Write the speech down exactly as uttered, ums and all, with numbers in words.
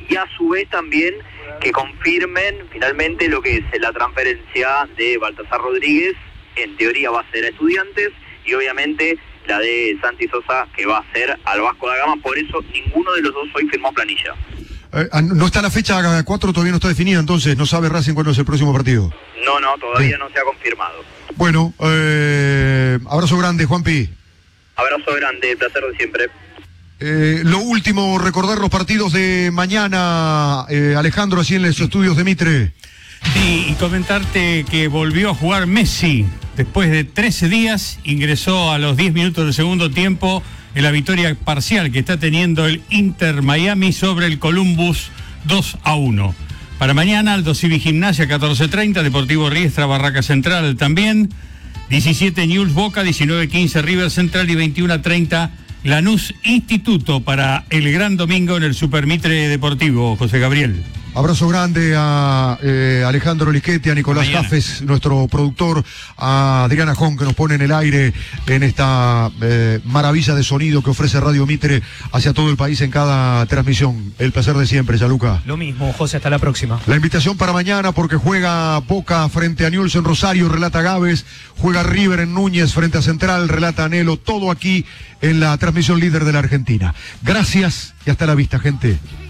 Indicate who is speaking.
Speaker 1: y a su vez también que confirmen finalmente lo que es la transferencia de Baltasar Rodríguez, en teoría va a ser a Estudiantes, y obviamente la de Santi Sosa, que va a ser al Vasco da Gama. Por eso ninguno de los dos hoy firmó planilla.
Speaker 2: Eh, no está la fecha cuatro, todavía no está definida, entonces no sabe Racing cuándo es el próximo partido.
Speaker 1: No, no, todavía
Speaker 2: Bien.
Speaker 1: no se ha confirmado.
Speaker 2: Bueno, eh, abrazo grande, Juanpi.
Speaker 1: Abrazo grande, placer de siempre.
Speaker 2: Eh, lo último, recordar los partidos de mañana, eh, Alejandro, así en los estudios de Mitre.
Speaker 3: Sí, y comentarte que volvió a jugar Messi. Después de trece días, ingresó a los diez minutos del segundo tiempo en la victoria parcial que está teniendo el Inter Miami sobre el Columbus dos a uno. Para mañana, Aldo Civi Gimnasia, catorce treinta, Deportivo Riestra, Barraca Central también, diecisiete Newell's Boca, diecinueve quince River Central y veintiuno treinta Lanús Instituto para el gran domingo en el Super Mitre Deportivo, José Gabriel.
Speaker 2: Abrazo grande a eh, Alejandro Lischetti, a Nicolás Jafes, nuestro productor, a Adriana Jón, que nos pone en el aire en esta eh, maravilla de sonido que ofrece Radio Mitre hacia todo el país en cada transmisión. El placer de siempre, Gianluca.
Speaker 4: Lo mismo, José, hasta la próxima.
Speaker 2: La invitación para mañana, porque juega Boca frente a Newell's en Rosario, relata Gávez, juega River en Núñez frente a Central, relata Anhelo, todo aquí en la transmisión líder de la Argentina. Gracias y hasta la vista, gente.